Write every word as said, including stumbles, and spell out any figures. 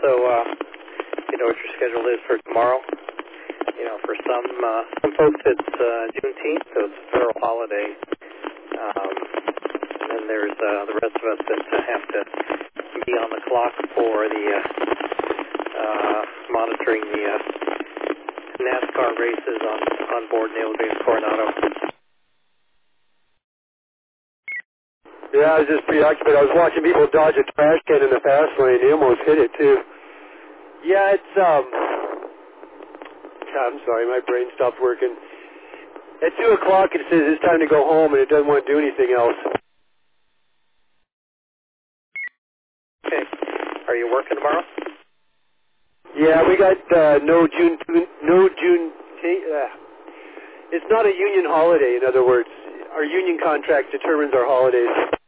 so uh, you know what your schedule is for tomorrow. You know, for some uh, some folks it's uh, Juneteenth, so it's a federal holiday. Um, and then there's uh, the rest of us that uh, have to be on the clock for the uh, uh, monitoring the uh, NASCAR races on on board Naval Base Coronado. Yeah, I was just preoccupied. I was watching people dodge a trash can in the fast lane. They almost hit it, too. Yeah, it's, um... I'm sorry, my brain stopped working. At two o'clock it says it's time to go home, and it doesn't want to do anything else. Okay. Are you working tomorrow? Yeah, we got uh, no June... No June... Uh, it's not a union holiday, in other words. Our union contract determines our holidays.